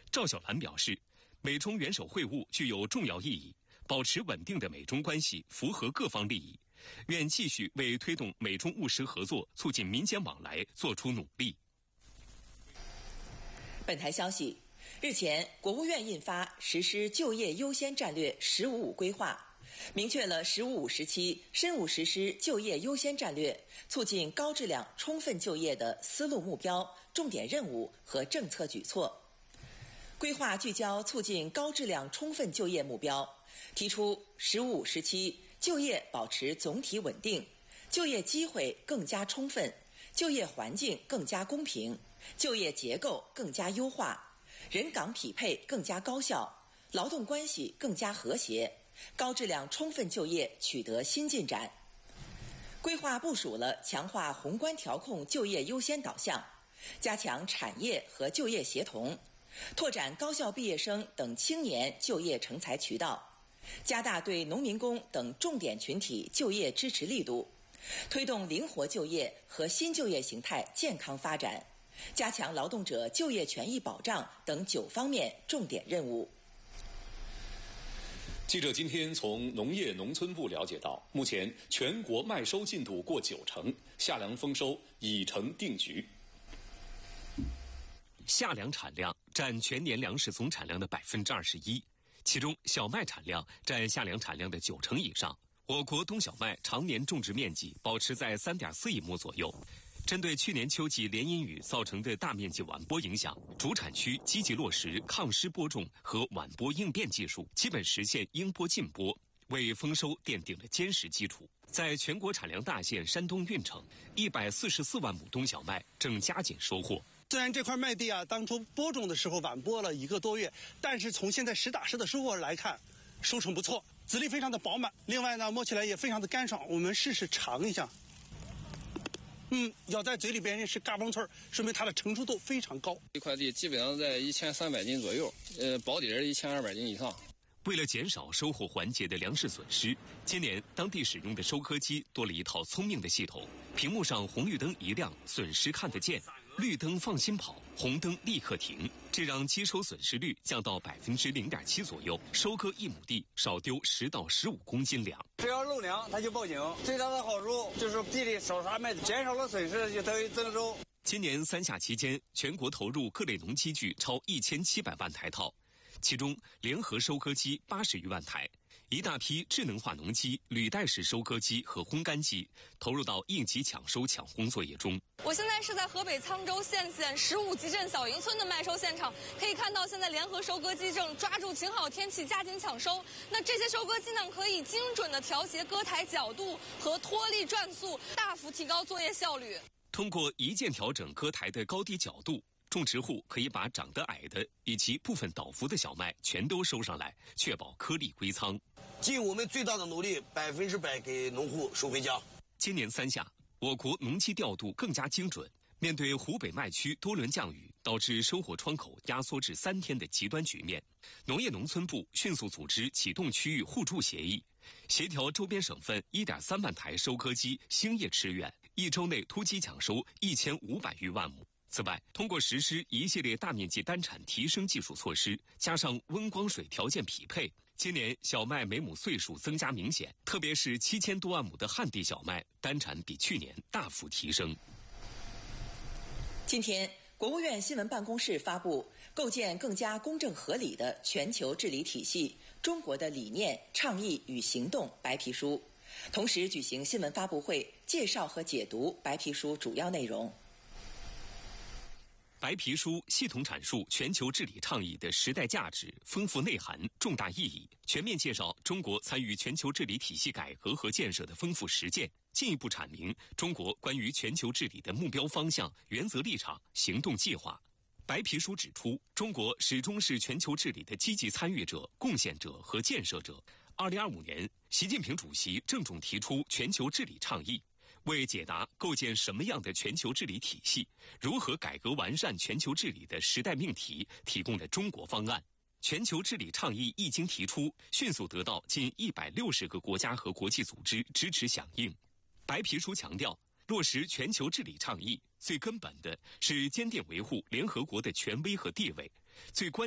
赵小兰表示，美中元首会晤具有重要意义，保持稳定的美中关系符合各方利益，愿继续为推动美中务实合作、促进民间往来做出努力。 本台消息，日前，国务院印发实施就业优先战略“十五五”规划，明确了“十五五”时期深入实施就业优先战略，促进高质量充分就业的思路目标、重点任务和政策举措。规划聚焦促进高质量充分就业目标，提出“十五五”时期就业保持总体稳定，就业机会更加充分，就业环境更加公平，就业结构更加优化，人岗匹配更加高效，劳动关系更加和谐，高质量充分就业取得新进展。规划部署了强化宏观调控就业优先导向，加强产业和就业协同，拓展高校毕业生等青年就业成才渠道，加大对农民工等重点群体就业支持力度，推动灵活就业和新就业形态健康发展，加强劳动者就业权益保障等9方面重点任务。 记者今天从农业农村部了解到，目前全国麦收进度过90%，夏粮丰收已成定局。 夏粮产量占全年粮食总产量的21%，其中小麦产量占夏粮产量的90%以上。我国冬小麦常年种植面积保持在3.4亿亩左右。针对去年秋季连阴雨造成的大面积晚播影响，主产区积极落实抗湿播种和晚播应变技术，基本实现应播尽播，为丰收奠定了坚实基础。在全国产粮大县山东运城，144万亩冬小麦正加紧收获。 虽然这块麦地当初播种的时候晚播了1个多月，但是从现在实打实的收获来看，收成不错，籽粒非常的饱满。另外呢，摸起来也非常的干爽。我们试试尝一下。咬在嘴里边是嘎嘣脆，说明它的成熟度非常高。 这块地基本上在1300斤左右，保底是1200斤以上。 为了减少收获环节的粮食损失，今年当地使用的收割机多了一套聪明的系统，屏幕上红绿灯一亮，损失看得见，绿灯放心跑，红灯立刻停，这让机收损失率降到0.7%左右，收割1亩地少丢10到15公斤粮。 只要漏粮，他就报警。最大的好处就是地里少杀麦子，减少了损失，就等于增收。 今年3夏期间，全国投入各类农机具超1700万台套。其中，联合收割机80余万台，一大批智能化农机、履带式收割机和烘干机投入到应急抢收抢烘作业中。 我现在是在河北沧州县15集镇小营村的麦收现场，可以看到现在联合收割机正抓住晴好天气加紧抢收。那这些收割机呢，可以精准地调节割台角度和脱力转速，大幅提高作业效率。 通过一键调整割台的高低角度，种植户可以把长得矮的以及部分倒伏的小麦全都收上来，确保颗粒归仓。 尽我们最大的努力，100%给农户收回家。 今年3夏，我国农机调度更加精准。面对湖北麦区多轮降雨，导致收获窗口压缩至3天的极端局面，农业农村部迅速组织启动区域互助协议，协调周边省份1.3万台收割机兴业驰援，1周内突击抢收1500余万亩。此外，通过实施一系列大面积单产提升技术措施，加上温光水条件匹配，今年小麦每亩岁数增加明显，特别是7000多万亩的旱地小麦单产比去年大幅提升。 今天，国务院新闻办公室发布《构建更加公正合理的全球治理体系：中国的理念、倡议与行动》白皮书，同时举行新闻发布会，介绍和解读白皮书主要内容。 白皮书系统阐述全球治理倡议的时代价值、丰富内涵、重大意义，全面介绍中国参与全球治理体系改革和建设的丰富实践，进一步阐明中国关于全球治理的目标方向、原则立场、行动计划。白皮书指出，中国始终是全球治理的积极参与者、贡献者和建设者。2025年，习近平主席郑重提出全球治理倡议，为解答构建什么样的全球治理体系、如何改革完善全球治理的时代命题提供了中国方案。全球治理倡议一经提出，迅速得到近160个国家和国际组织支持响应。白皮书强调，落实全球治理倡议最根本的是坚定维护联合国的权威和地位，最关